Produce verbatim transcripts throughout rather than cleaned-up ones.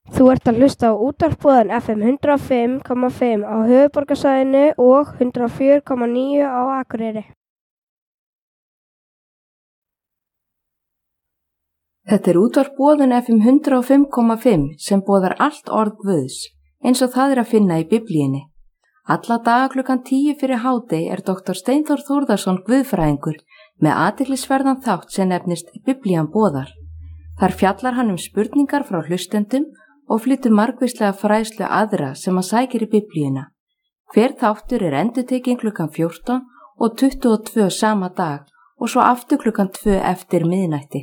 Þú ert að hlusta á útvarpsboðan F M hundrað og fimm komma fimm á höfuðborgarsvæðinu og hundrað og fjögur komma níu á Akureyri. Þetta er útvarpsboðan F M hundrað og fimm komma fimm sem boðar allt orð Guðs, eins og það er að finna í Biblíunni. Alla daga klukkan tíu fyrir hádegi er doktor Steinþór Þórðarson guðfræðingur með athyglisverðan þátt sem nefnist Biblían boðar. Þar fjallar hann um spurningar frá hlustendum og flytur margvíslega fræðslu aðra sem hann sækir í Biblíuna. Hver þáttur er endurtekinn klukkan fjórtán og tuttugu og tvö sama dag og svo aftur klukkan tvö eftir miðnætti.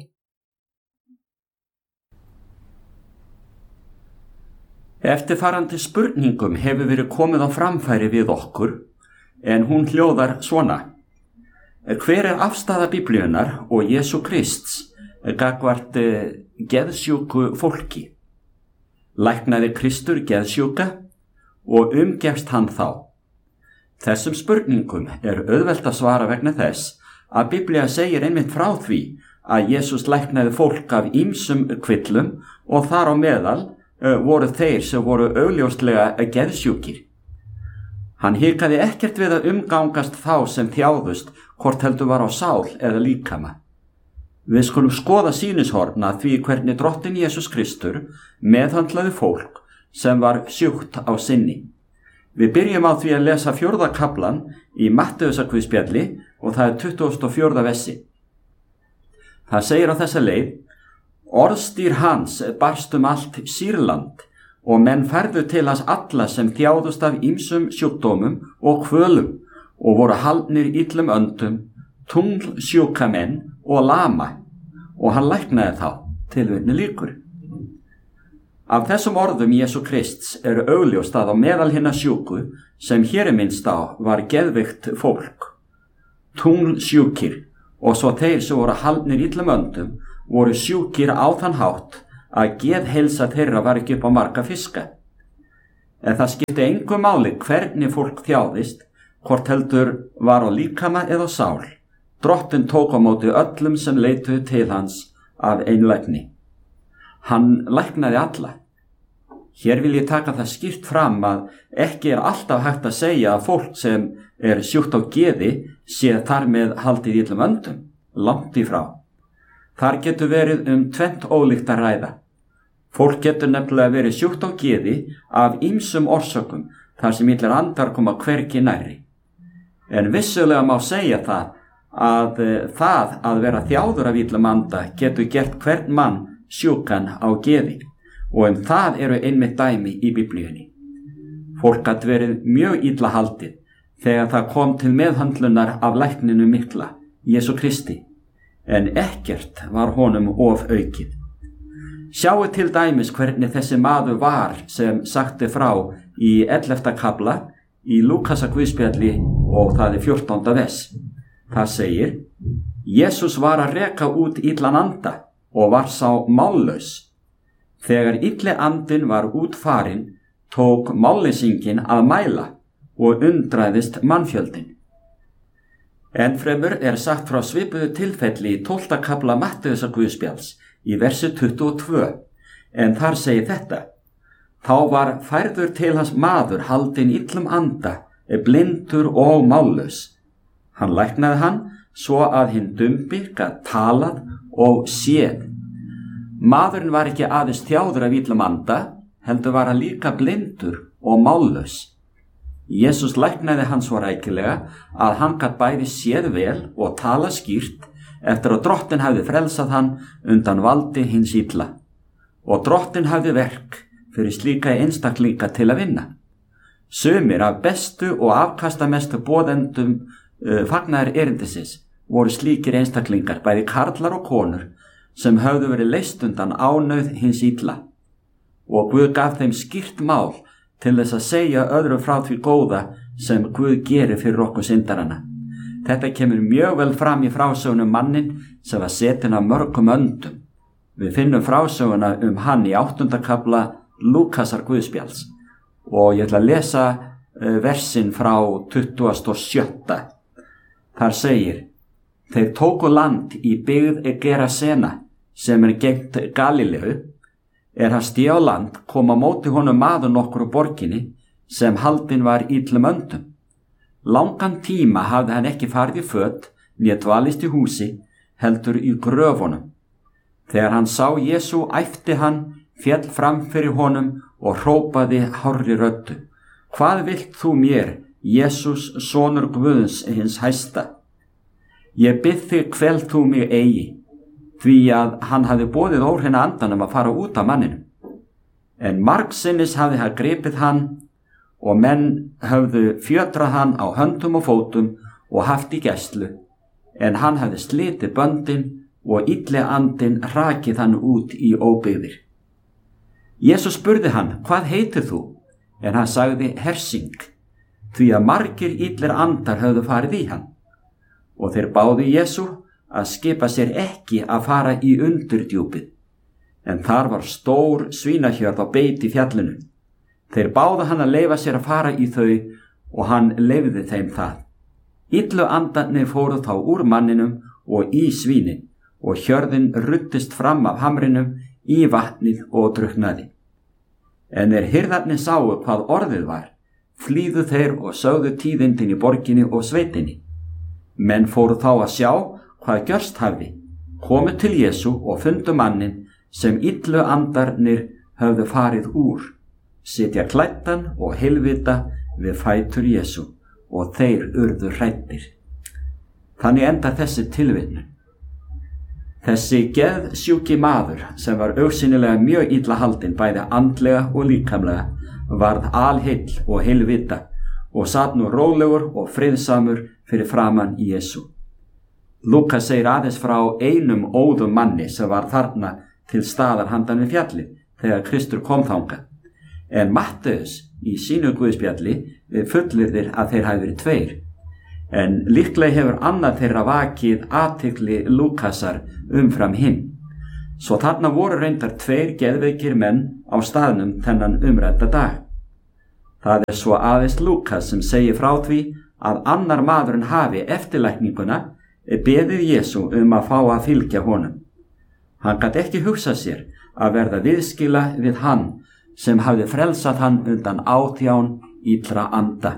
Eftirfarandi spurningum hefur verið komið á framfæri við okkur, en hún hljóðar svona. Hver er afstaða Biblíunnar og Jesú Krists gagnvart geðsjúku fólki? Læknaði Kristur geðsjúka og umgefst hann þá? Þessum spurningum er auðvelt að svara vegna þess að Biblía segir einmitt frá því að Jesús læknaði fólk af ýmsum kvillum og þar á meðal uh, voru þeir sem voru augljóslega geðsjúkir. Hann hikaði ekkert við að umgangast þá sem þjáðust, hvort heldur var á sál eða líkama. Við skulum skoða sýnishorn að því hvernig drottinn Jesús Kristur meðhandlaði fólk sem var sjúkt á sinni. Við byrjum á því að lesa fjórða kaflan í Matteusarguðspjalli og það er tuttugasta og fjórða versi. Það segir á þessa leið: Orðstýr hans barst um allt Sýrland og menn færðu til hans alla sem þjáðust af ýmsum sjúkdómum og kvölum og voru haldnir illum öndum, tunglsjúka menn og lama, og hann læknaði þá, tilvitni lýkur. Af þessum orðum Jesú Krists er augljóst að á meðal hinna sjúku sem hér er minnst á var geðveikt fólk. Tunglsjúkir og svo þeir sem voru haldnir illum öndum voru sjúkir á þann hátt að geðheilsa þeirra var ekki upp á marga fiska. En það skipti engu máli hvernig fólk þjáðist, hvort heldur var á líkama eða sál. Drottinn tók á móti öllum sem leituðu til hans af einlægni. Hann læknaði alla. Hér vil ég taka það skýrt fram að ekki er alltaf hægt að segja að fólk sem er sjúkt á geði sé þar með haldið illum öndum, langt í frá. Þar getur verið um tvennt ólíkt að ræða. Fólk getur nefnilega verið sjúkt á geði af ýmsum orsökum þar sem illir andar koma hvergi nærri. En vissulega má segja það að það að vera þjáður af illum anda getur gert hvern mann sjúkan á geði, og um það eru einmitt dæmi í Biblíunni. Fólk gat verið mjög illa haldið þegar það kom til meðhandlunar af lækninu mikla, Jesú Kristi, en ekkert var honum of aukið. Sjáu til dæmis hvernig þessi maður var sem sagti frá í ellefta kafla í Lúkasarguðspjalli og það er fjórtánda vers. Það segir: Jesús var að reka út illan anda og var sá mállaus. Þegar illi andinn var út farinn, tók málleysinginn að mæla og undraðist mannfjöldin. Ennfremur er sagt frá svipuðu tilfelli í tólfta kafla Matteusarguðspjalls í versi tuttugu og tvö, en þar segir þetta: Þá var færður til hans maður haldinn illum anda, blindur og mállaus. Hann læknaði hann svo að hinn dumbi gat talað og séð. Maðurinn var ekki aðeins þjáður af illum anda, heldur var hann líka blindur og mállaus. Jesús læknaði hann svo rækilega að hann gat bæði séð vel og tala skýrt eftir að drottinn hafði frelsað hann undan valdi hins illa. Og drottinn hafði verk fyrir slíka einstaklinga til að vinna. Sumir af bestu og afkastamestu boðendum uh, fagnaðar erindisins voru slíkir einstaklingar, bæði karlar og konur, sem höfðu verið leyst undan ánauð hins illa. Og Guð gaf þeim skýrt mál til þess að segja öðru frá því góða sem Guð gerir fyrir okkur syndarana. Þetta kemur mjög vel fram í frásögunum mannin sem var setinn af mörgum öndum. Við finnum frásöguna um hann í áttunda kafla Lúkasarguðspjalls og ég ætla að lesa uh, versin frá tuttugasta og sjötta. Þar segir: Þeir tóku land í byggð Gerasena sem er gegnt Galileu, Er hann stigi á land, kom á móti honum maður nokkur á borginni, sem haldinn var illum öndum. Langan tíma hafði hann ekki farið í föt, né dvalist í húsi, heldur í gröfunum. Þegar hann sá Jesú æpti hann, féll fram fyrir honum og hrópaði hárri röddu: Hvað vilt þú mér, Jesús, sonur Guðs hins hæsta? Ég bið þig, kvel þú mig eigi, því að hann hafði boðið óhreina andanum að fara út af manninum. En margsinnis hafði hann gripið hann, og menn höfðu fjötrað hann á höndum og fótum og haft í gæslu, en hann hafði slitið böndin og illi andinn hrakið hann út í óbyggðir. Jesús spurði hann: Hvað heitir þú? En hann sagði: Hersing, því að margir illir andar höfðu farið í hann. Og þeir báðu Jesú að skipa sér ekki að fara í undurdjúpið, en þar var stór svínahjörð á beit í fjallinu. Þeir báðu hann að leyfa sér að fara í þau og hann leyfði þeim það. Illu andarnir fóru þá úr manninum og í svínin, og hjörðin ruddist fram af hamrinum í vatnið og drukknaði. En þeir hirðarnir sáu hvað orðið var, flýðu þeir og sögðu tíðindin í borginni og sveitinni. Menn fóru þá að sjá hvað gjörst hafði, komu til Jesú og fundu mannin sem illu andarnir höfðu farið úr, sitja klæddan og heilvita við fætur Jesú, og þeir urðu hræddir. Þannig endar þessi tilvitnun. Þessi geðsjúki maður, sem var augsýnilega mjög illa haldinn bæði andlega og líkamlega, varð alheill og heilvita og sat nú rólegur og friðsamur fyrir framan Jesú. Lúkas segir aðeins frá einum óðum manni sem var þarna til staðar handan við fjallið þegar Kristur kom þangað. En Matteus í sínu guðspjalli fullyrðir að þeir hafi verið tveir. En líklega hefur annað þeirra vakið athygli Lúkasar umfram hinn. Svo þarna voru reyndar tveir geðveikir menn á staðnum þennan umrædda dag. Það er svo aðeins Lúkas sem segir frá því að annar maðurinn hafi eftirlækninguna beðið Jesú um að fá að fylgja honum. Hann gat ekki hugsað sér að verða viðskila við hann sem hafði frelsað hann undan átján illra anda.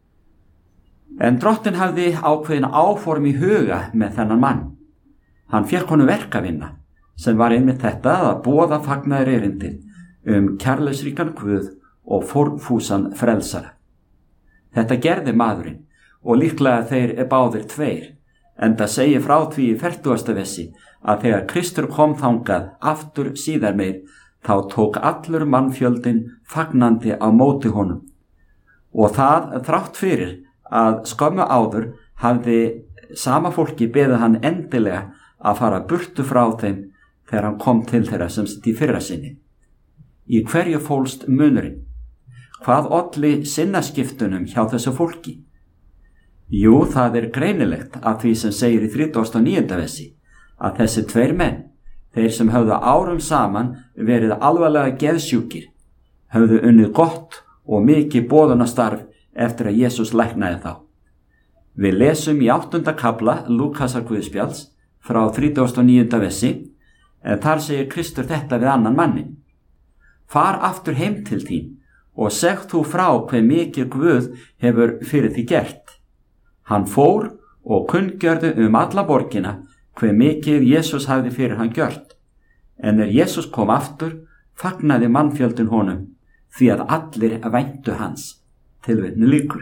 En drottinn hafði ákveðin áform í huga með þennan mann. Hann fékk honum verkavinna, sem var einmitt þetta að boða fagnaðar erindið um kærleiksríkan Guð og fórnfúsan frelsara. Þetta gerði maðurinn, og líklega þeir er báðir tveir, enda segir frá því í fertugasta vessi að þegar Kristur kom þangað aftur síðar meir, þá tók allur mannfjöldin fagnandi á móti honum. Og það þrátt fyrir að skömmu áður hafði sama fólki beðið hann endilega að fara burtu frá þeim þegar hann kom til þeirra sem sitt í fyrra sinni. Í hverju fólst munurinn? Hvað olli sinnaskiptunum hjá þessu fólki? Jú, það er greinilegt af því sem segir í þrítugasta og níunda vessi að þessi tveir menn, þeir sem höfðu árum saman verið alvarlega geðsjúkir, höfðu unnið gott og mikið boðunastarf eftir að Jesús læknaði þá. Við lesum í áttunda kafla Lúkasar guðspjalls frá þrítugasta og níunda vessi, en þar segir Kristur þetta við annan mannin: Far aftur heim til þín og segð þú frá hve mikið Guð hefur fyrir því gert. Hann fór og kunngjörði um alla borgina hve mikið Jesús hafði fyrir hann gjört. En er Jesús kom aftur, fagnaði mannfjöldin honum, því að allir væntu hans. Tilvitnun lýkur.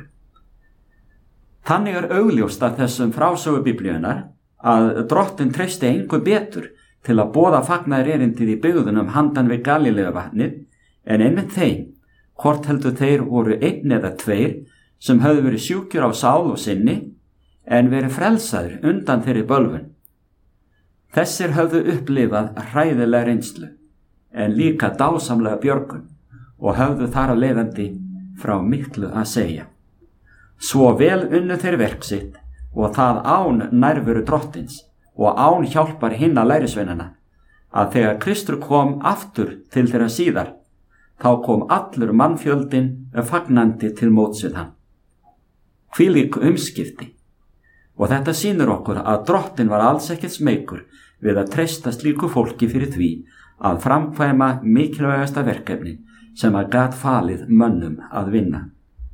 Þannig er augljóst að þessum frásögu Biblíunnar að drottinn treysti engu betur til að boða fagnaðar erindið í byggðunum handan við Galíleuvatnið en einmitt þeim, hvort heldur þeir voru einn eða tveir sem höfðu verið sjúkjur á sál og sinni en verið frelsaðir undan þeirri bölvun. Þessir höfðu upplifað hræðilega reynslu en líka dásamlega björgun og höfðu þar að leiðandi frá miklu að segja. Svo vel unnu þeir verk sitt og það án nærveru drottins og án hjálpar hinna lærisveinana að þegar Kristur kom aftur til þeirra síðar, þá kom allur mannfjöldin fagnandi til móts við hann. Hvílík umskipti. Og þetta sýnir okkur að drottin var alls ekkert smeykur við að treysta slíku fólki fyrir því að framkvæma mikilvægasta verkefni sem að gat falið mönnum að vinna.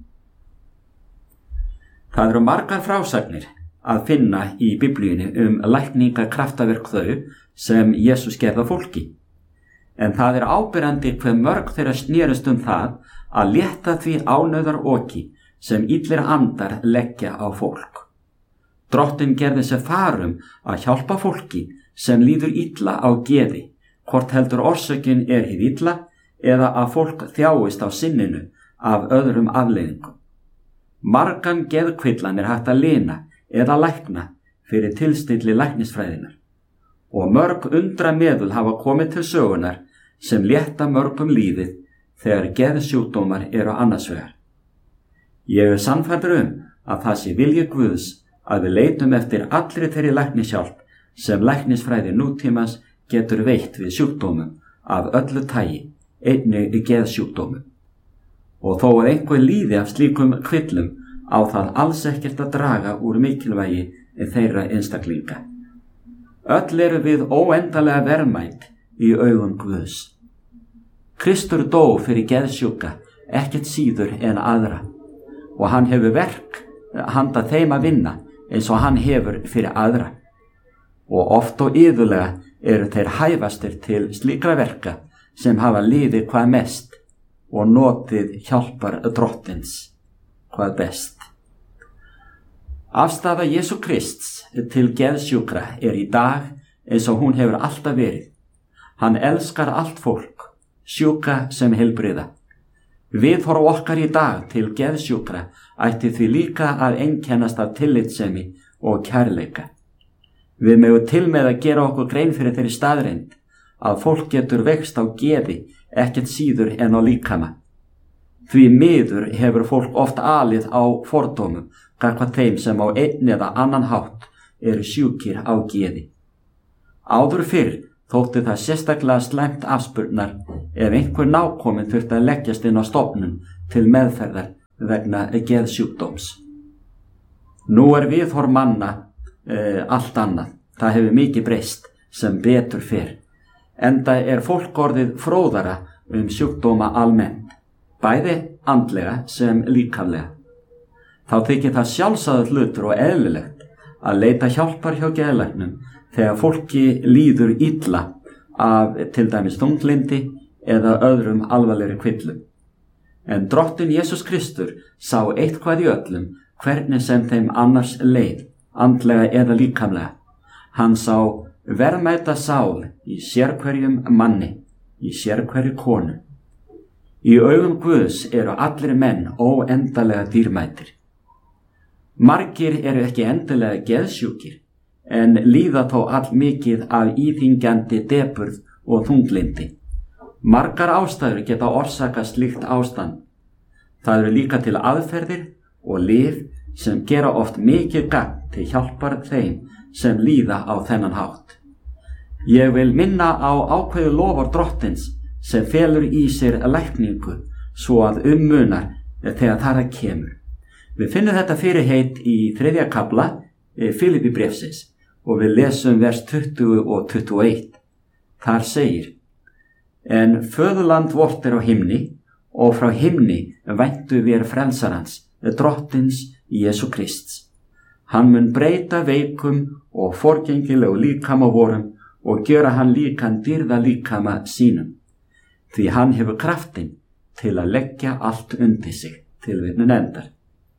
Það eru margar frásagnir að finna í Biblíunni um lækningakraftaverk þau sem Jesús gerði fólki. En það er áberandi hve mörg þeirra snerust um það að létta því ánauðar oki sem illir andar leggja á fólk. Drottinn gerði sér farum að hjálpa fólki sem líður illa á geði, hvort heldur orsökin er hið illa eða að fólk þjáist á sinninu af öðrum afleiðingum. Margan geðkvillan er hægt að lina eða lækna fyrir tilstilli læknisfræðinar og mörg undra meðul hafa komið til sögunar sem létta mörgum lífið þegar geðsjúkdómar eru annars vegar. Ég er sannfærður um að það sé vilji Guðs að við leitum eftir allri þeirri læknishjálp sem læknisfræði nútímans getur veitt við sjúkdómum af öllu tagi, einnig í geðsjúkdómum. Og þó að einhver líði af slíkum kvillum á það alls ekkert að draga úr mikilvægi þeirra einstaklinga. Öll eru við óendalega verðmæt í augum Guðs. Kristur dó fyrir geðsjúka, ekkert síður en aðra, og hann hefur verk handa þeim að vinna eins og hann hefur fyrir aðra. Og oft og iðulega eru þeir hæfastir til slíkra verka sem hafa liðið hvað mest og notið hjálpar Drottins hvað best. Afstaða Jesú Krists til geðsjúkra er í dag eins og hún hefur alltaf verið. Hann elskar allt fólk, sjúka sem heilbrigða. Viðhorf okkar í dag til geðsjúkra ætti því líka að einkennast af tillitssemi og kærleika. Við megum til með að gera okkur grein fyrir þeirri staðreynd að fólk getur veikst á geði ekkert síður en á líkama. Því miður hefur fólk oft alið á fordómum gagnvart þeim sem á einn eða annan hátt eru sjúkir á geði. Áður fyrr þótti það sérstaklega slæmt afspurnar ef einhver nákominn þurfti að leggjast inn á stofnun til meðferðar vegna geðsjúkdóms. Nú er viðhorf manna e, allt annað. Það hefur mikið breyst sem betur fyrr. Enda er fólk orðið fróðara um sjúkdóma almennt, bæði andlega sem líkamlega. Þá þykir það sjálfsagður hlutur og eðlilegt að leita hjálpar hjá geðlæknum þegar fólki líður illa af til dæmis þunglindi eða öðrum alvarlegri kvillum. En Drottinn Jesús Kristur sá eitthvað í öllum hvernig sem þeim annars leið, andlega eða líkamlega. Hann sá verðmæta sál í sérhverjum manni, í sérhverju konu. Í augum Guðs eru allir menn óendalega dýrmætir. Margir eru ekki endilega geðsjúkir, en líða þó all mikið af íþyngjandi depurð og þunglindi. Margar ástæður geta orsakað slíkt ástand. Það eru líka til aðferðir og lyf sem gera oft mikið gagn til hjálpar þeim sem líða á þennan hátt. Ég vil minna á ákveðu lofar Drottins sem felur í sér lækningu svo að ummunar þegar þar að kemur. Við finnum þetta fyrirheit í þriðja kafla Filipi bréfsins og við lesum vers tuttugu og tuttugu og eitt. Þar segir: En föðurland vort er á himni, og frá himni væntu við frelsarans, Drottins Jesú Krists. Hann mun breyta veikum og forgengilegu líkama vorum og gjöra hann líkan dýrða líkama sínum, því hann hefur kraftin til að leggja allt undir sig. Tilvitnun endar.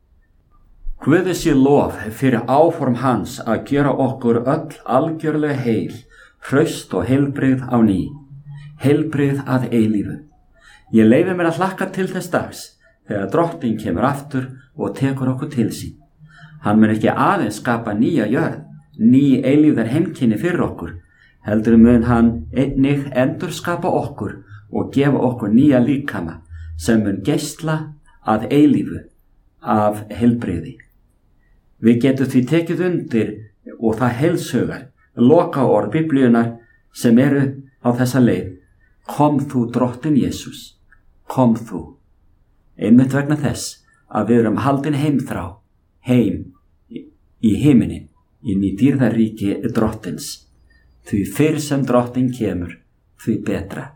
Guði sé lof fyrir áform hans að gera okkur öll algjörlega heil, hraust og heilbrigð á ný, heilbrigð að eilífu. Ég leyfi mér að hlakka til þess dags þegar Drottinn kemur aftur og tekur okkur til sín. Hann mun ekki aðeins skapa nýja jörð, ný eilífðar heimkynni fyrir okkur, heldur mun hann einnig endurskapa okkur og gefa okkur nýja líkama sem mun geisla að eilífu af heilbrigði. Við getum því tekið undir og það heilshugar lokaorð Biblíunnar sem eru á þessa leið: Kom þú Drottinn Jesús, kom þú. Einmitt vegna þess að við erum haldin heimþrá, heim í himinin, inn í dýrðaríki Drottins. Því fyrr sem Drottinn kemur, því betra.